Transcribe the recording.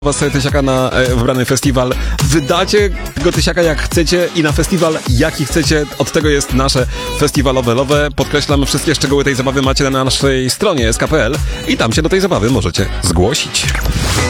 sobie tysiaka na wybrany festiwal. Wydacie tego tysiaka jak chcecie i na festiwal jaki chcecie. Od tego jest nasze festiwalowe lowe. Podkreślam, wszystkie szczegóły tej zabawy macie na naszej stronie sk.pl i tam się do tej zabawy możecie zgłosić.